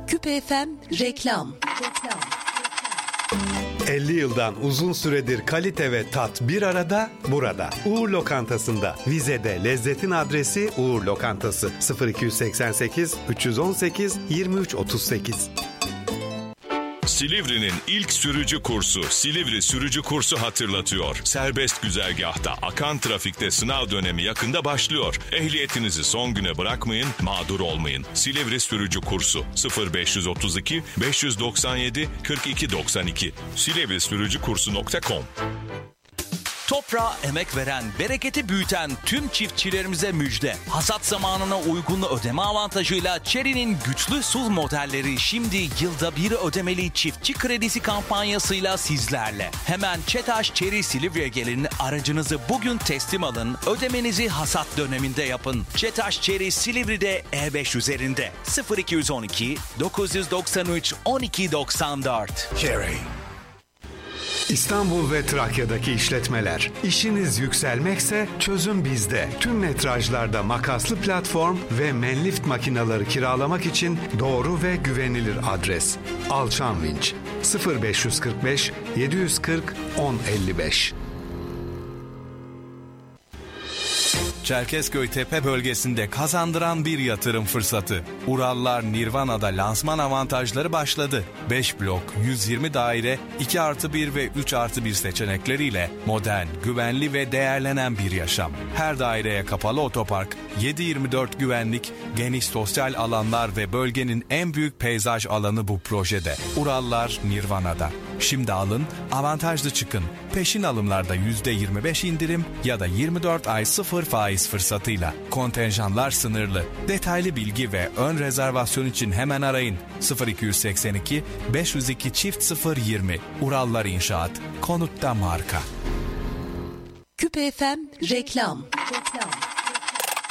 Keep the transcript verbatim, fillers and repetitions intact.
Küpe F M reklam. elli yıldan uzun süredir kalite ve tat bir arada burada. Uğur Lokantası'nda. Vize'de lezzetin adresi Uğur Lokantası. sıfır iki seksen sekiz üç on sekiz yirmi üç otuz sekiz. Silivri'nin ilk sürücü kursu Silivri Sürücü Kursu hatırlatıyor. Serbest güzergahta akan trafikte sınav dönemi yakında başlıyor. Ehliyetinizi son güne bırakmayın, mağdur olmayın. Silivri Sürücü Kursu sıfır beş otuz iki beş doksan yedi kırk iki doksan iki silivri sürücü kursu nokta com. Toprağa emek veren, bereketi büyüten tüm çiftçilerimize müjde. Hasat zamanına uygun ödeme avantajıyla Chery'nin güçlü S U V modelleri şimdi yılda bir ödemeli çiftçi kredisi kampanyasıyla sizlerle. Hemen ÇETAŞ Chery Silivri'ye gelin, aracınızı bugün teslim alın, ödemenizi hasat döneminde yapın. ÇETAŞ Chery Silivri'de E beş üzerinde sıfır iki on iki dokuz doksan üç on iki doksan dört. Chery. İstanbul ve Trakya'daki işletmeler. İşiniz yükselmekse çözüm bizde. Tüm metrajlarda makaslı platform ve menlift makineleri kiralamak için doğru ve güvenilir adres. Alçan Vinç sıfır beş kırk beş yedi kırk on elli beş. Çerkezköy Tepe bölgesinde kazandıran bir yatırım fırsatı. Urallar Nirvana'da lansman avantajları başladı. beş blok, yüz yirmi daire, iki artı bir ve üç artı bir seçenekleriyle modern, güvenli ve değerlenen bir yaşam. Her daireye kapalı otopark, yedi yirmi dört güvenlik, geniş sosyal alanlar ve bölgenin en büyük peyzaj alanı bu projede. Urallar Nirvana'da. Şimdi alın, avantajlı çıkın. Peşin alımlarda yüzde yirmi beş indirim ya da yirmi dört ay sıfır faiz fırsatıyla. Kontenjanlar sınırlı. Detaylı bilgi ve ön rezervasyon için hemen arayın. sıfır iki seksen iki beş yüz iki çift sıfır yirmi. Urallar İnşaat. Konutta marka. Küpe F M reklam. reklam.